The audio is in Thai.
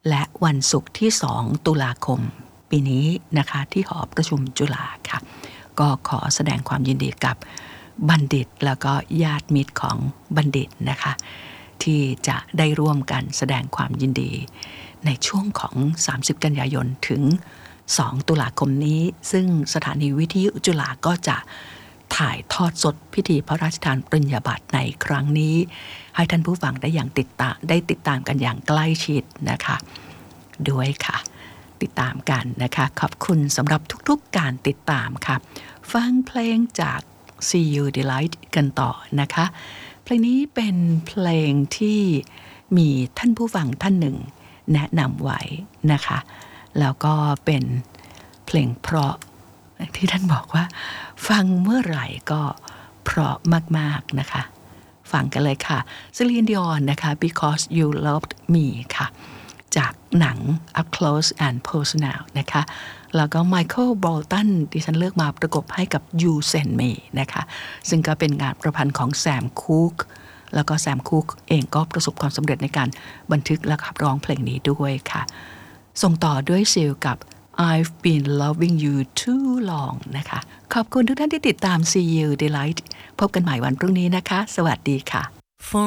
และวันศุกร์ที่2ตุลาคมปีนี้นะคะที่หอประชุมจุฬาค่ะก็ขอแสดงความยินดีกับบัณฑิตแล้วก็ญาติมิตรของบัณฑิตนะคะที่จะได้ร่วมกันแสดงความยินดีในช่วงของ30กันยายนถึง2ตุลาคมนี้ซึ่งสถานีวิทยุจุฬาก็จะถ่ายทอดสดพิธีพระราชทานปริญญาบัตรในครั้งนี้ให้ท่านผู้ฟังได้ติดตามกันอย่างใกล้ชิดนะคะด้วยค่ะติดตามกันนะคะขอบคุณสำหรับทุกๆการติดตามค่ะฟังเพลงจาก See You Delight กันต่อนะคะเพลงนี้เป็นเพลงที่มีท่านผู้ฟังท่านหนึ่งแนะนำไว้นะคะแล้วก็เป็นเพลงเพราะที่ท่านบอกว่าฟังเมื่อไหร่ก็เพราะมากๆนะคะฟังกันเลยค่ะซิลีน ดิออนนะคะ Because You Loved Me ค่ะจากหนัง Up Close and Personal นะคะแล้วก็ไมเคิล บอลตันที่ฉันเลือกมาประกบให้กับ You Send Me นะคะซึ่งก็เป็นงานประพันธ์ของแซม คูคแล้วก็แซม คูคเองก็ประสบความสำเร็จในการบันทึกและขับร้องเพลงนี้ด้วยค่ะส่งต่อด้วยซิลกับ I've been loving you too long นะคะขอบคุณทุกท่านที่ติดตาม See You Delight พบกันใหม่วันพรุ่งนี้นะคะสวัสดีค่ะ